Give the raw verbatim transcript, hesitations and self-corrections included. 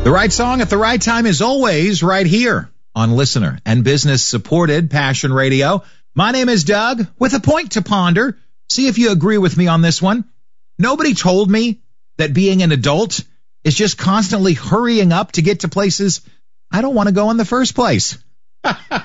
The right song at the right time is always right here on Listener and Business Supported Passion Radio. My name is Doug with a point to ponder. See if you agree with me on this one. Nobody told me that being an adult is just constantly hurrying up to get to places I don't want to go in the first place.